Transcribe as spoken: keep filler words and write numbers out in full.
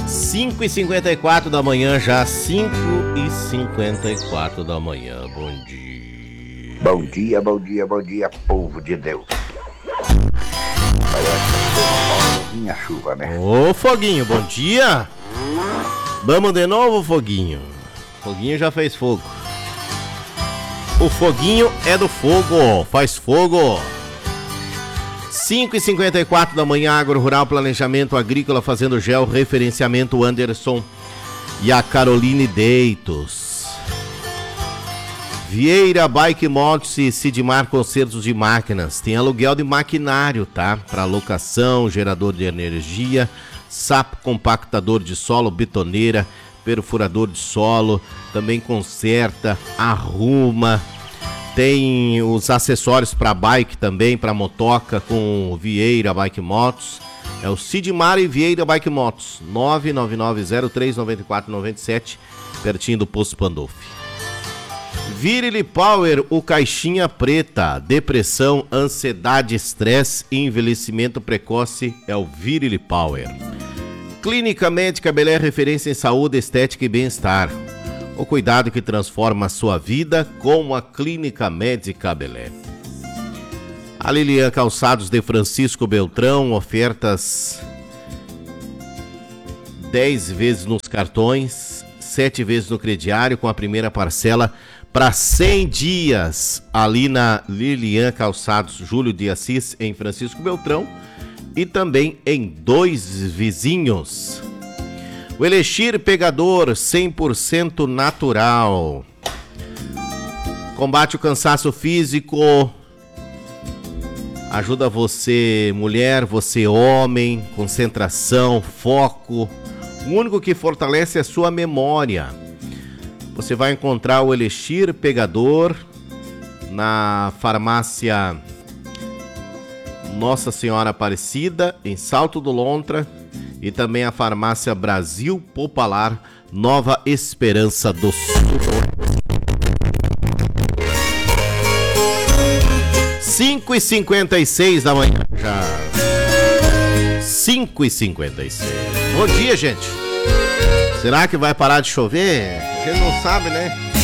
cinco e cinquenta e quatro da manhã, já cinco e cinquenta e quatro da manhã. Bom dia. Bom dia, bom dia, bom dia, povo de Deus. Parece minha chuva, né? Ô, Foguinho, bom dia. Vamos de novo, Foguinho. Foguinho já fez fogo. O Foguinho é do fogo, faz fogo. cinco e cinquenta e quatro da manhã, Agro Rural, Planejamento Agrícola, Fazendo Gel, Referenciamento Anderson e a Caroline Deitos. Vieira Bike Motos e Sidmar Concertos de Máquinas. Tem aluguel de maquinário, tá? Para locação, gerador de energia, sapo compactador de solo, betoneira, perfurador de solo, também conserta, arruma. Tem os acessórios para bike também, para motoca com o Vieira Bike Motos. É o Sidmar e Vieira Bike Motos, nove nove nove zero três nove quatro nove sete, pertinho do Posto Pandolfi. Virile Power, o caixinha preta, depressão, ansiedade, estresse e envelhecimento precoce é o Virile Power. Clínica Médica Belé, referência em saúde, estética e bem-estar. O cuidado que transforma a sua vida com a Clínica Médica Belé. A Lilian Calçados de Francisco Beltrão, ofertas dez vezes nos cartões, sete vezes no crediário, com a primeira parcela para cem dias, ali na Lilian Calçados Júlio de Assis, em Francisco Beltrão, e também em Dois Vizinhos. O Elixir Pegador, cem por cento natural. Combate o cansaço físico. Ajuda você, mulher, você, homem. Concentração, foco. O único que fortalece é a sua memória. Você vai encontrar o Elixir Pegador na farmácia Nossa Senhora Aparecida, em Salto do Lontra. E também a farmácia Brasil Popular, Nova Esperança do Sul. cinco e cinquenta e seis da manhã. Já. cinco e cinquenta e seis. Bom dia, gente. Será que vai parar de chover? A gente não sabe, né?